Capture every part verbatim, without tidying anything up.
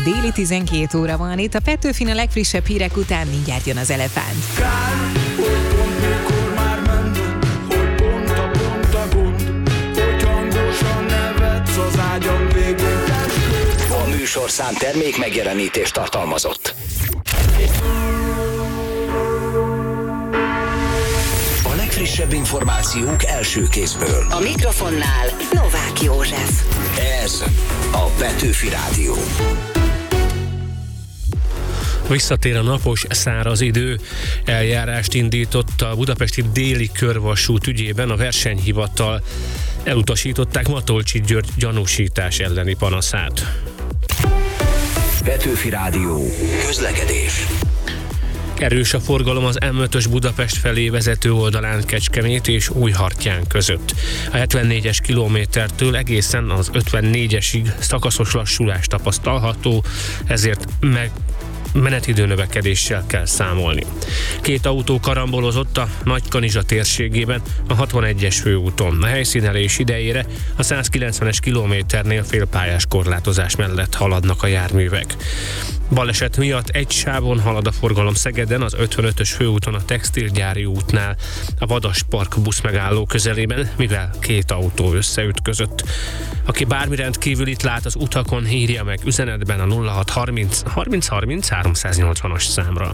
Déli tizenkét óra van, itt a Petőfin a legfrissebb hírek után mindjárt jön az Elefánt. Kár, hogy pont mikor már menned, hogy pont a pont a gond, hogy hangosan nevetsz az ágyam végén. A műsorszám termék megjelenítést tartalmazott. A legfrissebb információk első kézből. A mikrofonnál Novák József. Ez a Petőfi Rádió. Visszatér a napos, száraz idő. Eljárást indított a budapesti Déli körvasút ügyében a versenyhivatal. Elutasították Matolcsy György gyanúsítás elleni panaszát. Petőfi Rádió. Közlekedés. Erős a forgalom az em ötös Budapest felé vezető oldalán Kecskemét és Újhartyán között. A hetvennégyes kilométertől egészen az ötvennégyesig szakaszos lassulás tapasztalható, ezért meg menetidő növekedéssel kell számolni. Két autó karambolozott a Nagykanizsa térségében a hatvanegyes főúton. A helyszínelés idejére a százkilencvenes kilométernél félpályás korlátozás mellett haladnak a járművek. Baleset miatt egy sávon halad a forgalom Szegeden, az ötvenötös főúton a Textilgyári útnál, a Vadas Park buszmegálló közelében, mivel két autó összeütközött. Aki bármi rendkívülit lát az utakon, írja meg üzenetben a nulla hat harminc harminc harminc háromszáznyolcvanas számra.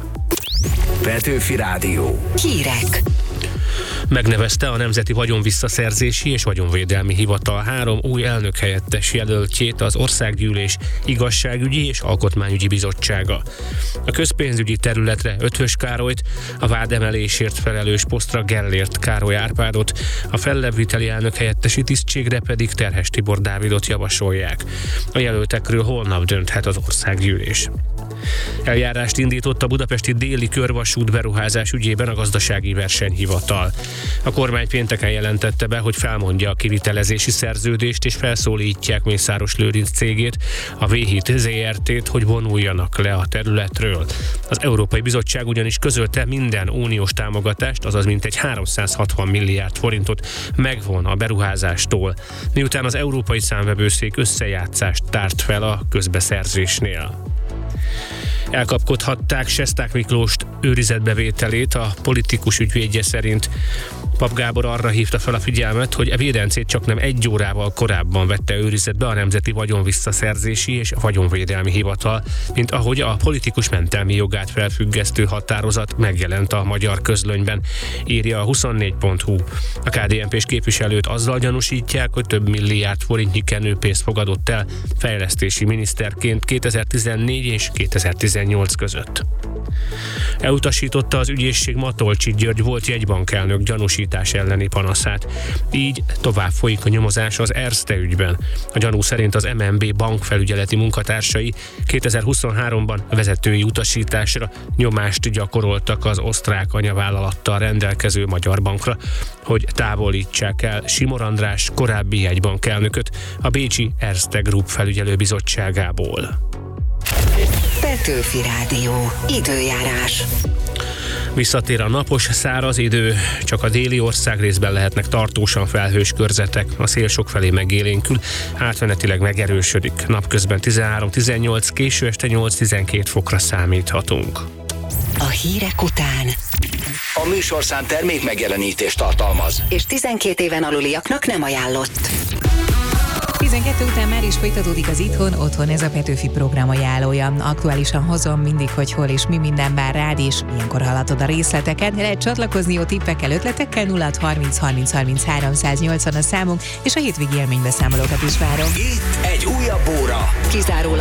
Petőfi Rádió. Hírek. Megnevezte a Nemzeti Vagyonvisszaszerzési és Vagyonvédelmi Hivatal három új elnökhelyettes jelöltjét az Országgyűlés Igazságügyi és Alkotmányügyi Bizottsága. A közpénzügyi területre Ötvös Károlyt, a vádemelésért felelős posztra Gellért Károly Árpádot, a fellebbviteli elnökhelyettesi tisztségre pedig Terhes Tibor Dávidot javasolják. A jelöltekről holnap dönthet az Országgyűlés. Eljárást indított a budapesti Déli körvasút beruházás ügyében a Gazdasági Versenyhivatal. A kormány pénteken jelentette be, hogy felmondja a kivitelezési szerződést és felszólítják Mészáros Lőrinc cégét, a vé hét zé er té-t, hogy vonuljanak le a területről. Az Európai Bizottság ugyanis közölte, minden uniós támogatást, azaz mintegy háromszázhatvan milliárd forintot megvon a beruházástól, miután az Európai Számvevőszék összejátszást tárt fel a közbeszerzésnél. Elkapkodhatták Sesták Miklóst őrizetbevételét, a politikus ügyvédje szerint. Pap Gábor arra hívta fel a figyelmet, hogy a védencét csaknem egy órával korábban vette őrizetbe a Nemzeti Vagyonvisszaszerzési és Vagyonvédelmi Hivatal, mint ahogy a politikus mentelmi jogát felfüggesztő határozat megjelent a Magyar Közlönyben, írja a huszonnégy pont hu. A ká dé en pés képviselőt azzal gyanúsítják, hogy több milliárd forintnyi kenőpénzt fogadott el fejlesztési miniszterként kétezer-tizennégy és kétezer-tizennyolc között. Elutasította az ügyészség Matolcsy György volt jegybankelnök gyanúsítás elleni panaszát. Így tovább folyik a nyomozás az Erste ügyben. A gyanú szerint az em en bé bankfelügyeleti munkatársai kétezer-huszonháromban vezetői utasításra nyomást gyakoroltak az osztrák anyavállalattal rendelkező Magyar Bankra, hogy távolítsák el Simor András korábbi jegybankelnököt a bécsi Erste Group felügyelőbizottságából. Petőfi Rádió. Időjárás. Visszatér a napos, száraz idő, csak a déli országrészben lehetnek tartósan felhős körzetek, a szél sokfelé megélénkül, átmenetileg megerősödik. Napközben tizenhárom-tizennyolc, késő este nyolc-tizenkét fokra számíthatunk. A hírek után A műsorszám termék megjelenítést tartalmaz. és tizenkét éven aluliaknak nem ajánlott. tizenkettő után már is folytatódik az Itthon, Otthon, ez a Petőfi program ajánlója. Aktuálisan hozom mindig, hogy hol és mi minden vár rád, és ilyenkor hallatod a részleteket. Lehet csatlakozni jó tippekkel, ötletekkel, nulla hat harminc harminc harminc háromszáznyolcvan a számunk, és a hétvégi élménybeszámolókat is várom. Itt egy újabb óra. Kizárólag